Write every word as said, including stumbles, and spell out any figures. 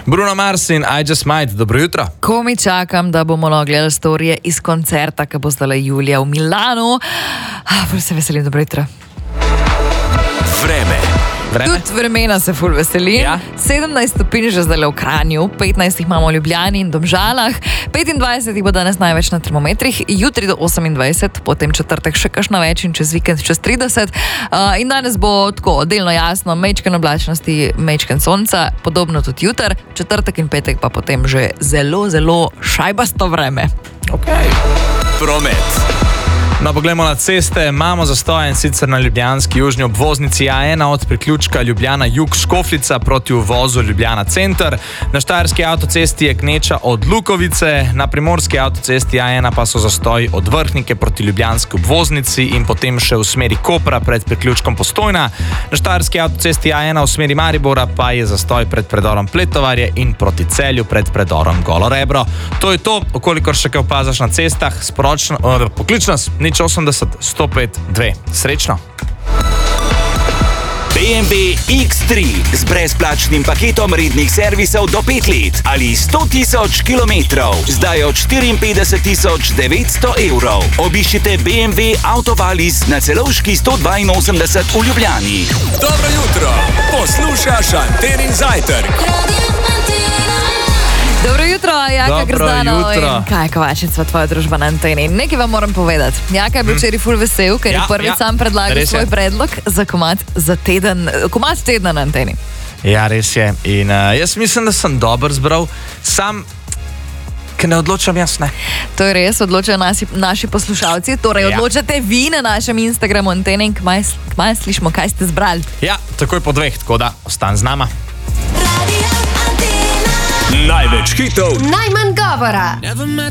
Bruno Mars in I Just Might, dobro jutro. Ko mi čakam, da bomo gledali storije iz koncerta, ki bo zdaj julija v Milanu. Ah, se veselim, dobro jutro. Vreme. Vreme? Tudi vremena se ful veselim. Ja. sedemnajst stopinj že zdaj v Kranju, petnajst jih imamo v Ljubljani in Domžalah, petindvajset jih bo danes največ na termometrih, jutri do osemindvajset, potem četrtek še kakšno več in čez vikend čez trideset. Uh, in danes bo tako delno jasno, mečken oblačnosti, mečken sonca, podobno tudi jutr, četrtek in petek pa potem že zelo, zelo šajbasto vreme. Okay. Promet. No, poglejmo na ceste. Imamo zastoje in sicer na ljubljanski južni obvoznici A ena od priključka Ljubljana Jug Škofljica proti uvozu Ljubljana Center. Na štajerski avtocesti je gneča od Lukovice, na primorski avtocesti A ena pa so zastoji od Vrhnike proti ljubljanski obvoznici in potem še v smeri Kopra pred priključkom Postojna. Na štajerski avtocesti A ena v smeri Maribora pa je zastoj pred predorom Pletovarje in proti Celju pred predorom Golo Rebro. To je to, okolikor še kaj opazaš na cestah, sporočno, uh, poklič nas, nič osemdeset, sto pet, dve. Srečno! B M W X tri z brezplačnim paketom rednih servisov do pet let ali sto tisoč kilometrov. Zdaj od štiriinpetdeset tisoč devetsto evrov. Obiščite B M W Autovalis na Celovški sto dvainosemdeset v Ljubljani. Dobro jutro! Poslušaš Antenin zajtrk. Dobro jutro, Jaka Dobro Grznanov jutro. in kaj Kovačica, tvoja družba na Anteni. Nekaj vam moram povedati. Jaka je bil včeraj ful vesel, ker Ja, je prvič ja, sam predlagal res je. svoj predlog za komad za teden, komad tedna na Anteni. Ja, res je. In uh, jaz mislim, da sem dober zbral. Sam, ker ne odločam jaz, ne. To je res, odločajo naši, naši poslušalci, torej Ja. odločate vi na našem Instagramu Antene in kmaj, kmaj slišimo, kaj ste zbrali. Ja, takoj po dveh, tako da ostan z nama. Največ hitov. Najmanj govora.